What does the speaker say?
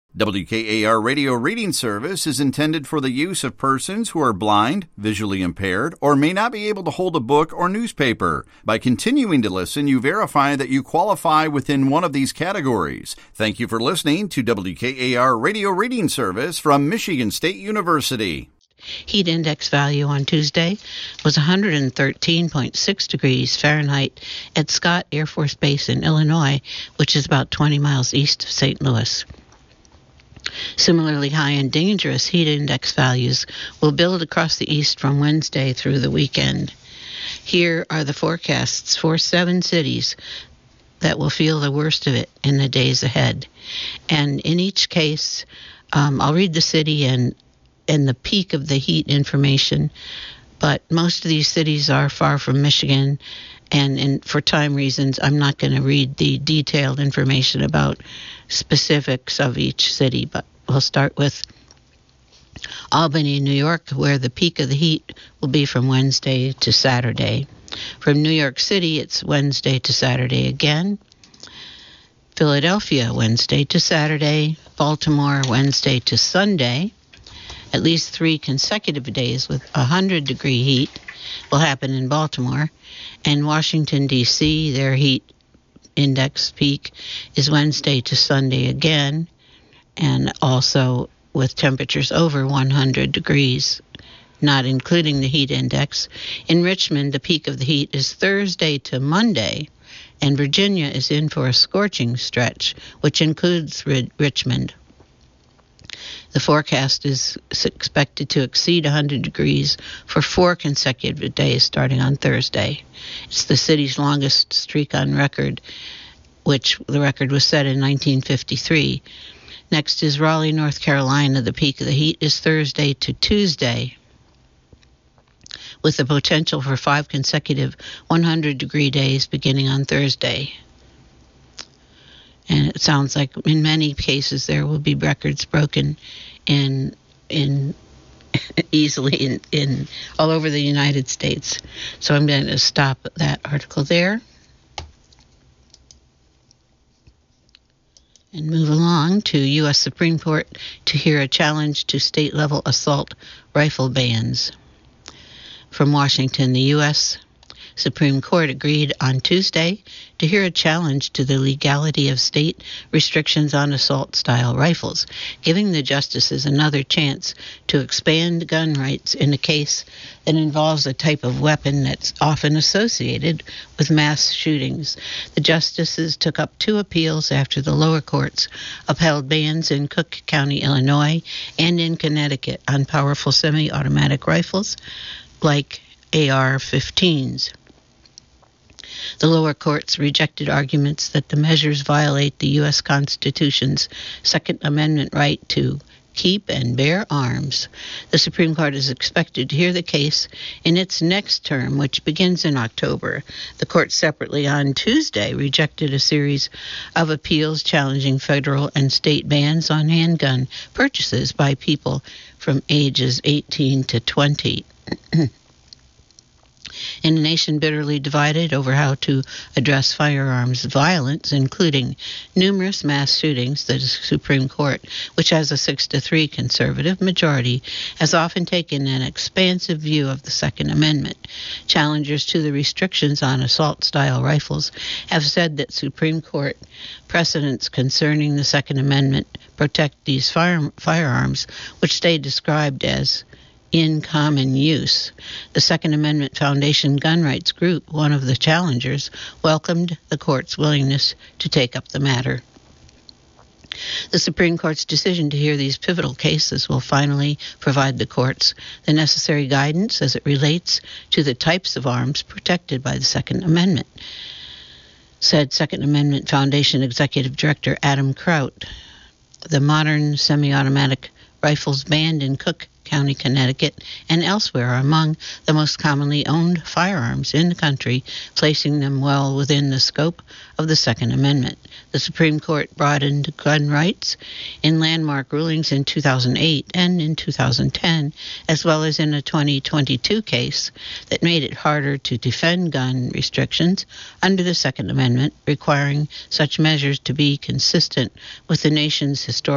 WKAR Radio Reading Service is intended for the use of persons who are blind, visually impaired, or may not be able to hold a book or newspaper. By continuing to listen, you verify that you qualify within one of these categories. Thank you for listening to WKAR Radio Reading Service from Michigan State University. Heat index value on Tuesday was 113.6 degrees Fahrenheit at Scott Air Force Base in Illinois, which is about 20 miles east of St. Louis. Similarly high and dangerous heat index values will build across the east from Wednesday through the weekend. Here are the forecasts for 7 cities that will feel the worst of it in the days ahead. And in each case, I'll read the city and the peak of the heat information, but most of these cities are far from Michigan, and for time reasons, I'm not going to read the detailed information about specifics of each city, but we'll start with Albany, New York, where the peak of the heat will be from Wednesday to Saturday. From New York City, it's Wednesday to Saturday again. Philadelphia, Wednesday to Saturday. Baltimore, Wednesday to Sunday. At least 3 consecutive days with 100-degree heat will happen in Baltimore. And Washington, D.C., their heat index peak is Wednesday to Sunday again, and also with temperatures over 100 degrees, not including the heat index. In Richmond, the peak of the heat is Thursday to Monday, and Virginia is in for a scorching stretch, which includes Richmond. The forecast is expected to exceed 100 degrees for 4 consecutive days starting on Thursday. It's the city's longest streak on record, which the record was set in 1953. Next is Raleigh, North Carolina. The peak of the heat is Thursday to Tuesday, with the potential for 5 consecutive 100-degree days beginning on Thursday. And it sounds like in many cases there will be records broken in easily in all over the United States. So I'm going to stop that article there and move along to U.S. Supreme Court to hear a challenge to state-level assault rifle bans. From Washington, the U.S. Supreme Court agreed on Tuesday to hear a challenge to the legality of state restrictions on assault-style rifles, giving the justices another chance to expand gun rights in a case that involves a type of weapon that's often associated with mass shootings. The justices took up 2 appeals after the lower courts upheld bans in Cook County, Illinois, and in Connecticut on powerful semi-automatic rifles like AR-15s. The lower courts rejected arguments that the measures violate the U.S. Constitution's Second Amendment right to keep and bear arms. The Supreme Court is expected to hear the case in its next term, which begins in October. The court separately on Tuesday rejected a series of appeals challenging federal and state bans on handgun purchases by people from ages 18 to 20. In a nation bitterly divided over how to address firearms violence, including numerous mass shootings, the Supreme Court, which has a 6-3 conservative majority, has often taken an expansive view of the Second Amendment. Challengers to the restrictions on assault-style rifles have said that Supreme Court precedents concerning the Second Amendment protect these firearms, which they described as in common use. The Second Amendment Foundation Gun Rights Group, one of the challengers, welcomed the court's willingness to take up the matter. The Supreme Court's decision to hear these pivotal cases will finally provide the courts the necessary guidance as it relates to the types of arms protected by the Second Amendment, said Second Amendment Foundation Executive Director Adam Kraut. The modern semi-automatic rifles banned in Cook County, Connecticut, and elsewhere are among the most commonly owned firearms in the country, placing them well within the scope of the Second Amendment. The Supreme Court broadened gun rights in landmark rulings in 2008 and in 2010, as well as in a 2022 case that made it harder to defend gun restrictions under the Second Amendment, requiring such measures to be consistent with the nation's historical